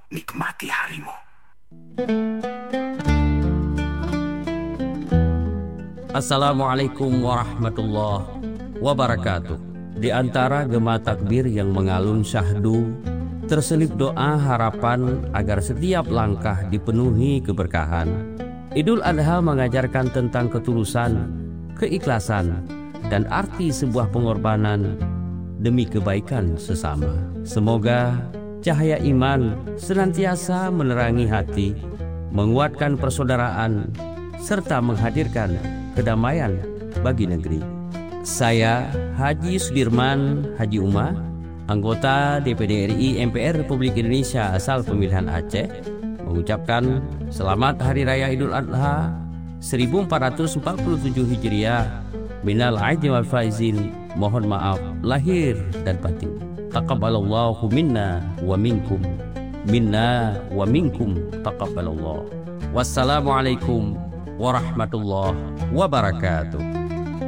nikmati harimu. Assalamualaikum warahmatullahi wabarakatuh. Di antara gema takbir yang mengalun syahdu, terselip doa harapan agar setiap langkah dipenuhi keberkahan. Idul Adha mengajarkan tentang ketulusan, keikhlasan, dan arti sebuah pengorbanan demi kebaikan sesama. Semoga cahaya iman senantiasa menerangi hati, menguatkan persaudaraan, serta menghadirkan kedamaian bagi negeri. Saya Haji Sudirman Haji Uma, anggota DPD RI MPR Republik Indonesia asal pemilihan Aceh, mengucapkan selamat Hari Raya Idul Adha 1447 Hijriah. Minal aidin wal faizin, mohon maaf lahir dan batin. Taqabbalallahu minna wa minkum, taqabbalallah. Wassalamualaikum warahmatullahi wabarakatuh.